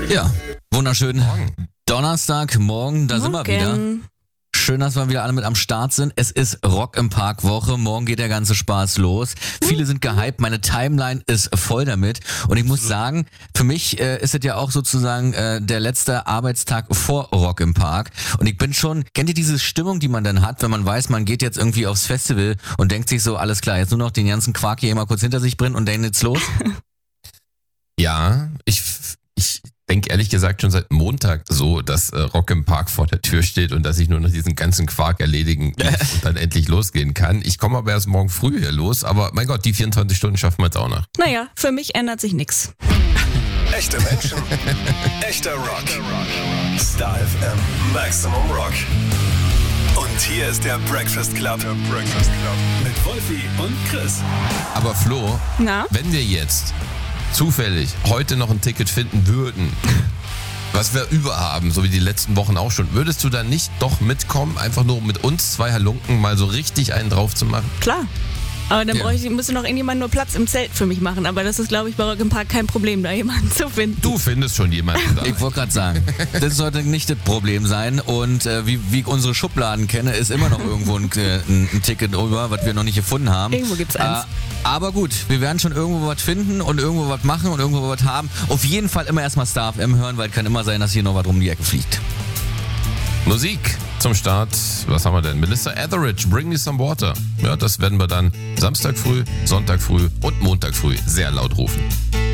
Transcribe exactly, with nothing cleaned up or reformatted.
Ja, wunderschönen Donnerstag, morgen, da sind wir wieder. Morgen. Schön, dass wir wieder alle mit am Start sind. Es ist Rock im Park Woche. Morgen geht der ganze Spaß los. Viele sind gehypt. Meine Timeline ist voll damit. Und ich muss sagen, für mich äh, ist es ja auch sozusagen äh, der letzte Arbeitstag vor Rock im Park. Und ich bin schon, kennt ihr diese Stimmung, die man dann hat, wenn man weiß, man geht jetzt irgendwie aufs Festival und denkt sich so, alles klar, jetzt nur noch den ganzen Quark hier mal kurz hinter sich bringen und dann geht's los? Ja, ich, ich denke ehrlich gesagt schon seit Montag so, dass äh, Rock im Park vor der Tür steht und dass ich nur noch diesen ganzen Quark erledigen muss und dann endlich losgehen kann. Ich komme aber erst morgen früh hier los, aber mein Gott, die vierundzwanzig Stunden schaffen wir jetzt auch noch. Naja, für mich ändert sich nichts. Echte Menschen, echter Rock. Star F M, Maximum Rock. Und hier ist der Breakfast Club. Der Breakfast Club. Mit Wolfi und Chris. Aber Flo, Na? wenn wir jetzt zufällig heute noch ein Ticket finden würden, was wir überhaben, so wie die letzten Wochen auch schon, würdest du dann nicht doch mitkommen, einfach nur um mit uns zwei Halunken mal so richtig einen drauf zu machen? Klar. Aber dann Ja. brauche ich, müsste noch irgendjemand nur Platz im Zelt für mich machen. Aber das ist, glaube ich, bei Rock im Park kein Problem, da jemanden zu finden. Du findest schon jemanden da. Ich wollte gerade sagen, das sollte nicht das Problem sein. Und äh, wie, wie ich unsere Schubladen kenne, ist immer noch irgendwo ein, äh, ein, ein Ticket drüber, was wir noch nicht gefunden haben. Irgendwo gibt's eins. Äh, aber gut, wir werden schon irgendwo was finden und irgendwo was machen und irgendwo was haben. Auf jeden Fall immer erstmal Star F M hören, weil es kann immer sein, dass hier noch was rum die Ecke fliegt. Musik zum Start. Was haben wir denn? Melissa Etheridge, Bring Me Some Water. Ja, das werden wir dann Samstag früh, Sonntag früh und Montag früh sehr laut rufen.